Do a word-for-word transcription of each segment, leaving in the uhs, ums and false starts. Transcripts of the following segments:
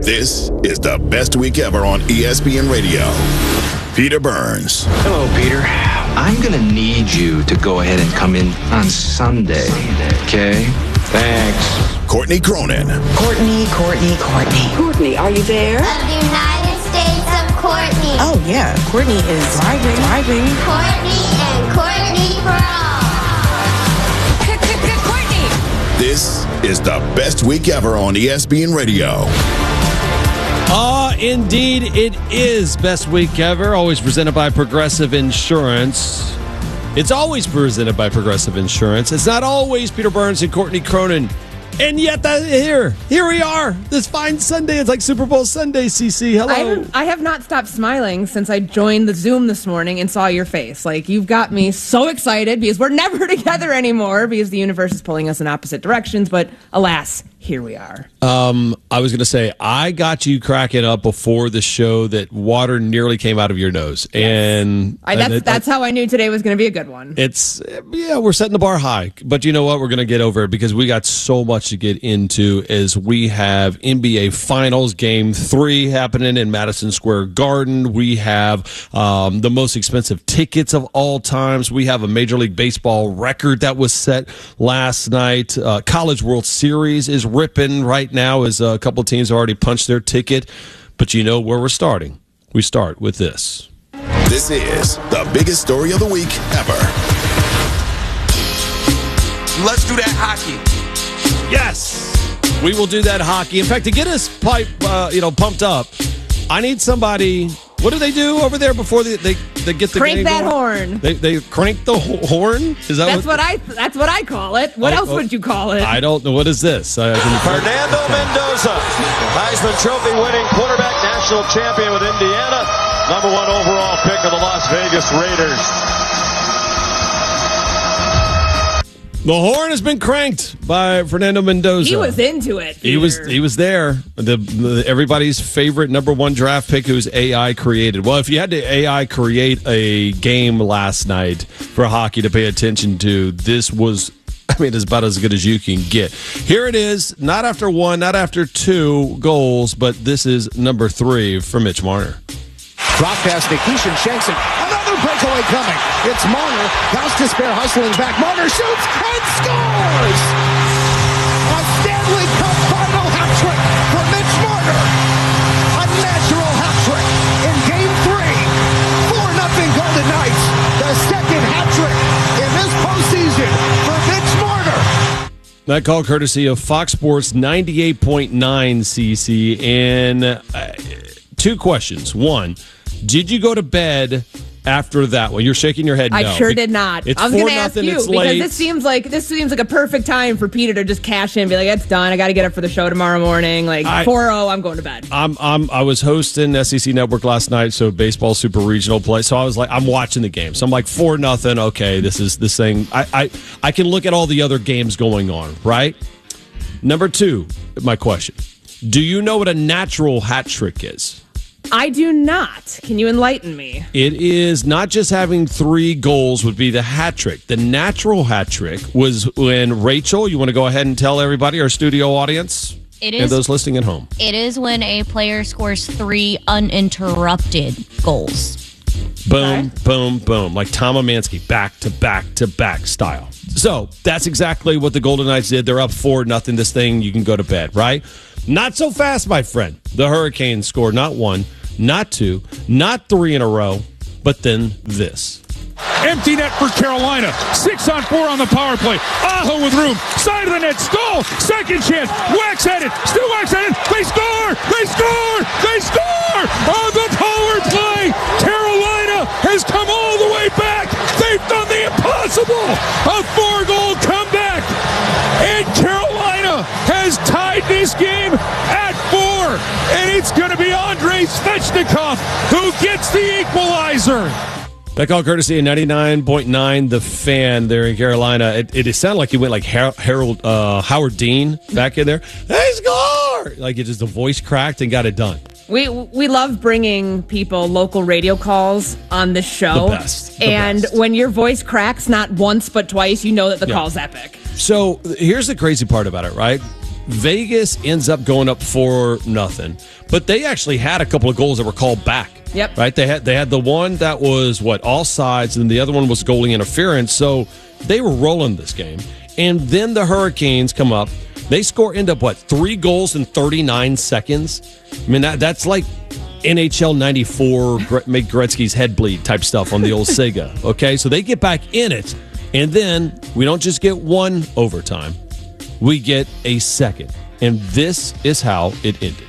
This is the best week ever on E S P N Radio. Peter Burns. Hello, Peter. I'm going to need you to go ahead and come in on Sunday, okay? Thanks. Courtney Cronin. Courtney, Courtney, Courtney. Courtney, are you there? Of the United States of Courtney. Oh, yeah. Courtney is driving, driving. Courtney and Courtney for all. Courtney! This is the best week ever on E S P N Radio. Ah, uh, indeed, it is best week ever. Always presented by Progressive Insurance. It's always presented by Progressive Insurance. It's not always Peter Burns and Courtney Cronin. And yet, that, here, here we are. This fine Sunday. It's like Super Bowl Sunday, C C. Hello. I, haven't, I have not stopped smiling since I joined the Zoom this morning and saw your face. Like, you've got me so excited because we're never together anymore because the universe is pulling us in opposite directions. But alas, here we are. Um, I was going to say, I got you cracking up before the show that water nearly came out of your nose. Yes. And I, that's, and it, that's how I knew today was going to be a good one. It's, yeah, we're setting the bar high. But you know what? We're going to get over it because we got so much to get into as we have N B A Finals Game three happening in Madison Square Garden. We have um, the most expensive tickets of all times. We have a Major League Baseball record that was set last night. Uh, College World Series is ripping right now as a couple of teams have already punched their ticket. But you know where we're starting. We start with this. This is the biggest story of the week ever. Let's do that hockey. Yes, we will do that hockey. In fact, to get us pipe, uh, you know, pumped up, I need somebody. What do they do over there before they they, they get the crank game that going? horn? They they crank the ho- horn. Is that that's what, what I that's what I call it? What oh, else oh, would you call it? I don't know. What is this? I can, Fernando Mendoza, Heisman Trophy winning quarterback, national champion with Indiana, number one overall pick of the Las Vegas Raiders. The horn has been cranked by Fernando Mendoza. He was into it. Peter. He was he was there. The, the everybody's favorite number one draft pick, who's A I created. Well, if you had to A I create a game last night for hockey to pay attention to, this was, I mean, it's about as good as you can get. Here it is, not after one, not after two goals, but this is number three for Mitch Marner. Drop pass to Keishan Shanks. Another breakaway coming. It's Marner. Gostisbehere hustling back. Marner shoots and scores! A Stanley Cup final hat trick for Mitch Marner. A natural hat trick in Game three. four nothing Golden Knights. The second hat trick in this postseason for Mitch Marner. That call courtesy of Fox Sports ninety-eight point nine, C C. And uh, two questions. One, did you go to bed after that one? You're shaking your head no. I sure did not. It's I was four going to ask nothing, you it's because late. this seems like this seems like a perfect time for Peter to just cash in and be like, it's done. I got to get up for the show tomorrow morning. Like four oh, I'm going to bed. I'm, I'm, I was hosting S E C Network last night, so baseball super regional play. So I was like, I'm watching the game. So I'm like, four nothing. Okay, this is this thing. I, I, I can look at all the other games going on, right? Number two, my question. Do you know what a natural hat trick is? I do not. Can you enlighten me? It is not just having three goals would be the hat trick. The natural hat trick was when, Rachel, you want to go ahead and tell everybody, our studio audience, it is, and those listening at home. It is when a player scores three uninterrupted goals. Boom, okay. boom, boom. Like Tom Amansky, back to back to back style. So that's exactly what the Golden Knights did. They're up four nothing. This thing, you can go to bed, right? Not so fast, my friend. The Hurricanes scored not one, not two, not three in a row, but then this. Empty net for Carolina. Six on four on the power play. Aho with room. Side of the net. Stall. Second chance. Wax at it. Still Wax at it. They score. They score. They score on the power play. Carolina has come all the way back. They've done the impossible. A four-goal comeback. And Carolina has tied this game at four. And it's going to be Andrei Svechnikov who gets the equalizer. That call courtesy of ninety-nine point nine The Fan there in Carolina. It, it sounded like he went like Har- Harold uh, Howard Dean back in there. Hey, score! Like it just the voice cracked and got it done. We we love bringing people local radio calls on this show. The best. The and best. when your voice cracks not once but twice, you know that the yeah. call's epic. So here's the crazy part about it, right? Vegas ends up going up for nothing, but they actually had a couple of goals that were called back. Yep. Right. They had they had the one that was what all sides, and the other one was goalie interference. So they were rolling this game, and then the Hurricanes come up. They score, end up what three goals in thirty-nine seconds. I mean that that's like N H L ninety-four make Gretzky's head bleed type stuff on the old Sega. Okay, so they get back in it, and then we don't just get one overtime, we get a second, and this is how it ended.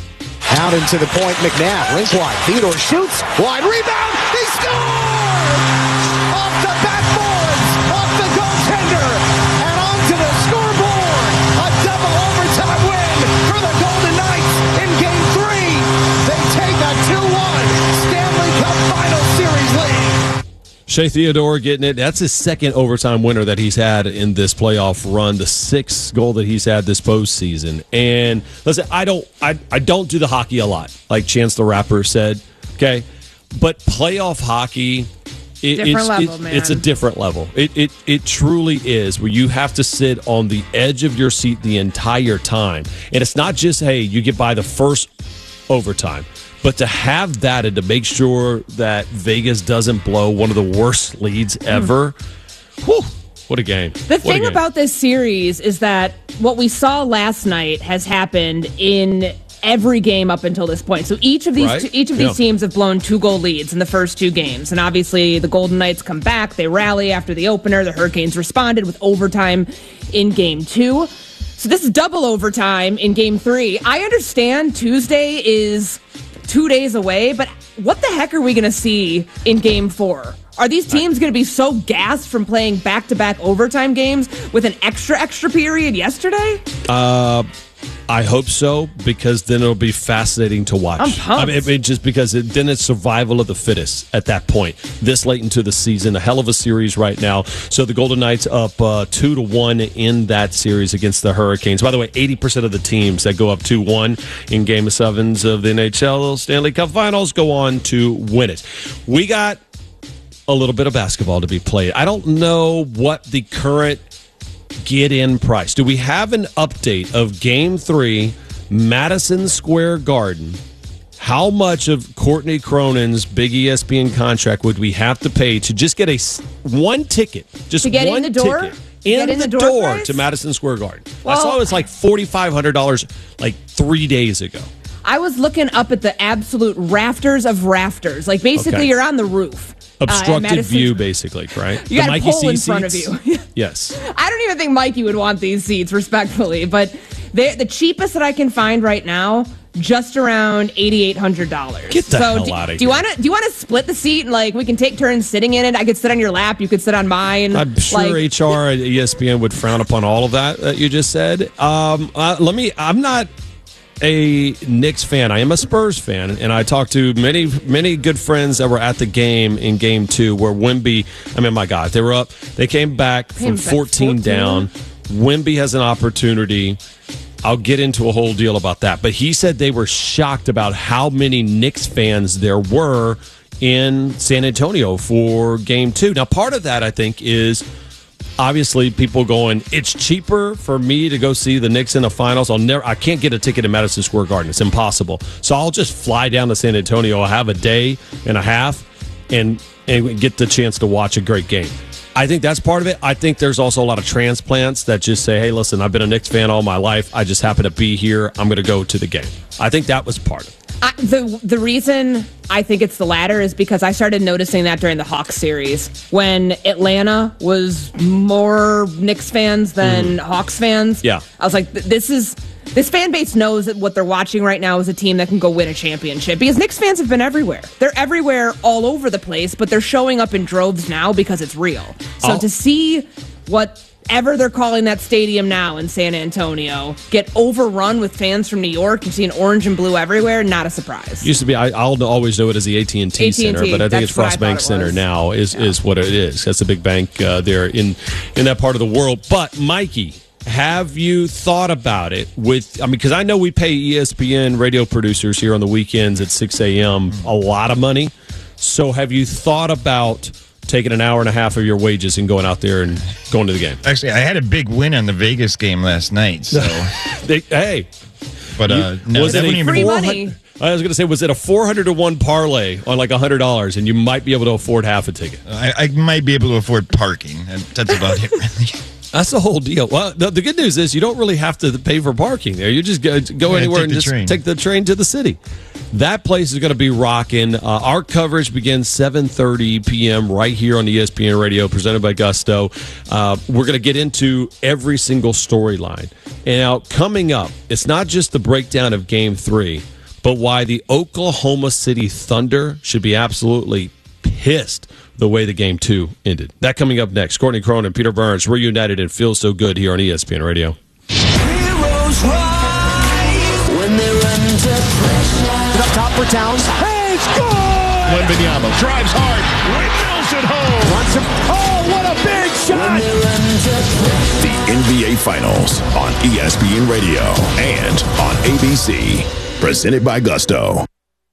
Out into the point, McNabb, rink wide, Theodore shoots, wide rebound, he scores! Off the backboards, off the goaltender, and onto the scoreboard! A double overtime win for the Golden Knights in Game three! They take a two one Stanley Cup Final Series lead! Shea Theodore getting it. That's his second overtime winner that he's had in this playoff run, the sixth goal that he's had this postseason. And listen, I don't I, I don't do the hockey a lot, like Chance the Rapper said, okay? But playoff hockey, it, different it's, level, it, man. it's a different level. It, it, it truly is, where you have to sit on the edge of your seat the entire time. And it's not just, hey, you get by the first overtime. But to have that and to make sure that Vegas doesn't blow one of the worst leads ever, mm. whew, what a game. The what thing about this series is that what we saw last night has happened in every game up until this point. So each of these right? two, each of these yeah. teams have blown two goal leads in the first two games. And obviously the Golden Knights come back, they rally after the opener, the Hurricanes responded with overtime in game two. So this is double overtime in game three. I understand Tuesday is two days away, but what the heck are we going to see in game four? Are these teams going to be so gassed from playing back-to-back overtime games with an extra, extra period yesterday? Uh, I hope so, because then it'll be fascinating to watch. I'm pumped. I mean, I mean, just because it, then it's survival of the fittest at that point. This late into the season, a hell of a series right now. So the Golden Knights up uh, two to one in that series against the Hurricanes. By the way, eighty percent of the teams that go up two one in Game sevens of the N H L Stanley Cup Finals go on to win it. We got a little bit of basketball to be played. I don't know what the current get-in price. Do we have an update of Game three, Madison Square Garden? How much of Courtney Cronin's big E S P N contract would we have to pay to just get a one ticket, just to get one in the door? ticket in, in the, the door, door to Madison Square Garden? Well, I saw it was like forty-five hundred dollars like three days ago. I was looking up at the absolute rafters of rafters. Like, basically, Okay. you're on the roof. Obstructed uh, view, basically, right? You got the a Mikey pole C in front seats? of you. Yes. I don't even think Mikey would want these seats, respectfully, but the cheapest that I can find right now, just around eighty-eight hundred dollars. Get the so hell do, out of do you here. want to? Do you want to split the seat and like we can take turns sitting in it? I could sit on your lap. You could sit on mine. I'm sure like, H R at E S P N would frown upon all of that that you just said. Um, uh, let me. I'm not a Knicks fan. I am a Spurs fan, and I talked to many, many good friends that were at the game in Game Two, where Wemby. I mean, my God, they were up. They came back Came from back fourteen down. Wemby has an opportunity. I'll get into a whole deal about that, but he said they were shocked about how many Knicks fans there were in San Antonio for Game Two. Now, part of that, I think, is obviously people going, it's cheaper for me to go see the Knicks in the finals. I'll never, I can't get a ticket in Madison Square Garden. It's impossible. So I'll just fly down to San Antonio. I'll have a day and a half and, and get the chance to watch a great game. I think that's part of it. I think there's also a lot of transplants that just say, hey, listen, I've been a Knicks fan all my life. I just happen to be here. I'm going to go to the game. I think that was part of it. I, the the reason I think it's the latter is because I started noticing that during the Hawks series when Atlanta was more Knicks fans than mm. Hawks fans. Yeah, I was like, this is this fan base knows that what they're watching right now is a team that can go win a championship because Knicks fans have been everywhere. They're everywhere, all over the place, but they're showing up in droves now because it's real. So I'll- to see what. Ever they're calling that stadium now in San Antonio get overrun with fans from New York and seeing orange and blue everywhere, not a surprise. Used to be, I, I'll always know it as the A T and T Center, but I think that's it's Frost Bank it Center was. now is, Yeah. is what it is. That's a big bank uh, there in, in that part of the world. But, Mikey, have you thought about it with, I mean, because I know we pay E S P N radio producers here on the weekends at six a.m. a lot of money. So have you thought about taking an hour and a half of your wages and going out there and going to the game. Actually, I had a big win on the Vegas game last night. So, they, hey, but uh, no, was that it wouldn't a even free money? I was going to say, was it a four hundred to one parlay on like one hundred dollars, and you might be able to afford half a ticket? I, I might be able to afford parking. And that's about it, really. That's the whole deal. Well, the, the good news is you don't really have to pay for parking there. You just go, go Yeah, anywhere take and the just train. take the train to the city. That place is going to be rocking. Uh, our coverage begins seven thirty p.m. right here on E S P N Radio, presented by Gusto. Uh, we're going to get into every single storyline. And now, coming up, it's not just the breakdown of Game three, but why the Oklahoma City Thunder should be absolutely pissed the way the game two ended. That coming up next. Courtney Cronin and Peter Burns reunited and Feels So Good here on E S P N Radio. Heroes rise when they run to pressure. Up top for Towns. Hey, score! Wembanyama drives hard, windmills it home. Wants him. Oh, what a big shot! When they run to pressure. The N B A Finals on E S P N Radio and on A B C. Presented by Gusto.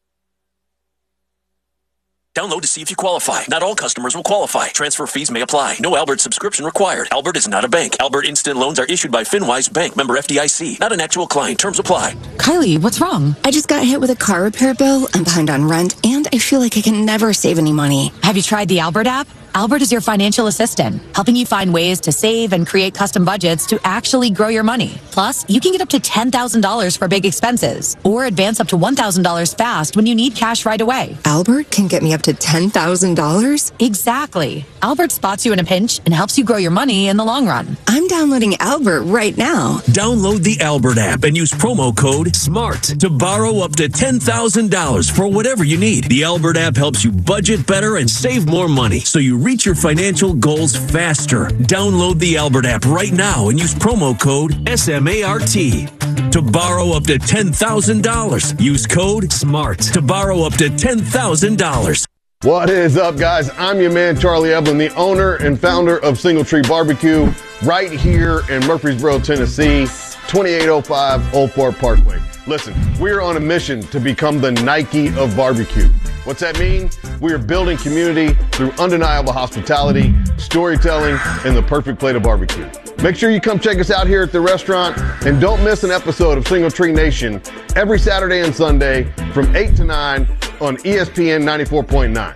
Download to see if you qualify. Not all customers will qualify. Transfer fees may apply. No Albert subscription required. Albert is not a bank. Albert Instant Loans are issued by FinWise Bank, member F D I C. Not an actual client. Terms apply. Kylie, what's wrong? I just got hit with a car repair bill. I'm behind on rent, and I feel like I can never save any money. Have you tried the Albert app? Albert is your financial assistant, helping you find ways to save and create custom budgets to actually grow your money. Plus, you can get up to ten thousand dollars for big expenses, or advance up to one thousand dollars fast when you need cash right away. Albert can get me up to ten thousand dollars? Exactly. Albert spots you in a pinch and helps you grow your money in the long run. I'm downloading Albert right now. Download the Albert app and use promo code SMART to borrow up to ten thousand dollars for whatever you need. The Albert app helps you budget better and save more money, so you reach your financial goals faster. Download the Albert app right now and use promo code S M A R T to borrow up to ten thousand dollars. Use code SMART to borrow up to ten thousand dollars. What is up, guys? I'm your man, Charlie Evelyn, the owner and founder of Single Tree Barbecue, right here in Murfreesboro, Tennessee, twenty-eight oh five Old Fort Parkway. Listen, we're on a mission to become the Nike of barbecue. What's that mean? We are building community through undeniable hospitality, storytelling, and the perfect plate of barbecue. Make sure you come check us out here at the restaurant, and don't miss an episode of Single Tree Nation every Saturday and Sunday from eight to nine on E S P N ninety-four point nine.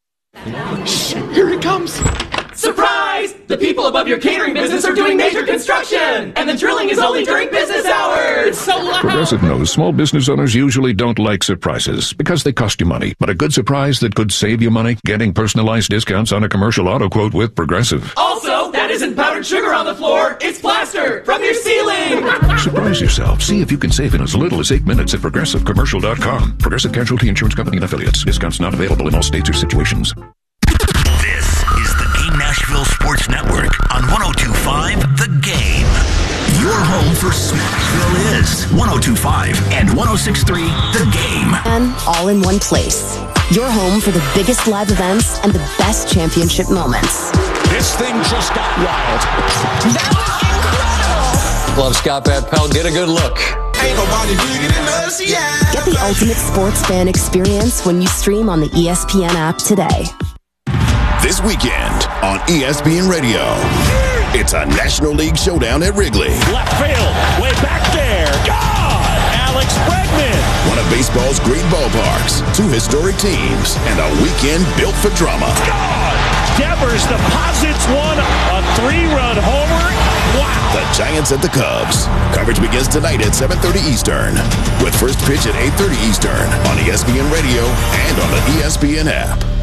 Shh, here it comes. Surprise! The people above your catering business are doing major construction, and the drilling is only during business hours. It's so loud. Progressive knows small business owners usually don't like surprises because they cost you money. But a good surprise that could save you money? Getting personalized discounts on a commercial auto quote with Progressive. Also, that isn't powdered sugar on the floor. It's plaster from your ceiling. Surprise yourself. See if you can save in as little as eight minutes at Progressive Commercial dot com. Progressive Casualty Insurance Company and Affiliates. Discounts not available in all states or situations. This is the Game Nashville Sports Network on one oh two point five The Game. Your home for Smashville is one oh two point five and one oh six point three The Game. And all in one place. Your home for the biggest live events and the best championship moments. This thing just got wild. That was incredible. Love Scott Van Pelt. Get a good look. Ain't nobody bigger than us, yeah. Get the ultimate sports fan experience when you stream on the E S P N app today. This weekend on E S P N Radio, it's a National League showdown at Wrigley. Left field, way back there. God! Alex Bregman. One of baseball's great ballparks, two historic teams, and a weekend built for drama. God! Devers deposits one, a three-run homer. Wow! The Giants at the Cubs. Coverage begins tonight at seven thirty Eastern, with first pitch at eight thirty Eastern on E S P N Radio and on the E S P N app.